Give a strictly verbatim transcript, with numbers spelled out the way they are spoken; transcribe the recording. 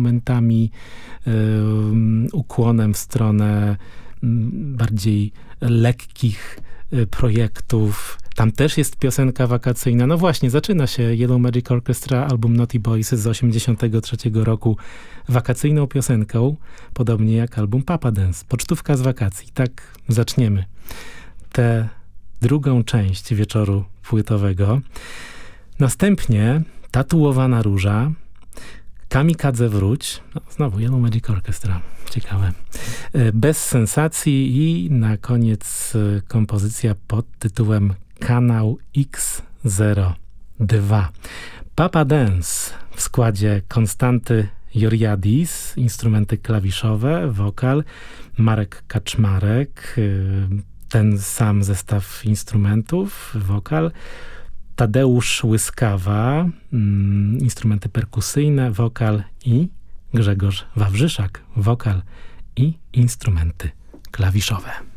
momentami y, ukłonem w stronę y, bardziej lekkich y, projektów. Tam też jest piosenka wakacyjna. No właśnie, zaczyna się Yellow Magic Orchestra, album Naughty Boys z osiemdziesiątego trzeciego roku wakacyjną piosenką, podobnie jak album Papa Dance, pocztówka z wakacji. Tak zaczniemy tę drugą część wieczoru płytowego. Następnie Tatuowana róża, Kamikadze wróć, no, znowu Yellow Magic Orchestra, ciekawe. Bez sensacji i na koniec kompozycja pod tytułem Kanał X zero dwa. Papa Dance w składzie Konstanty Joriadis, instrumenty klawiszowe, wokal, Marek Kaczmarek, ten sam zestaw instrumentów, wokal, Tadeusz Łyskawa, mm, instrumenty perkusyjne, wokal i Grzegorz Wawrzyszak, wokal i instrumenty klawiszowe.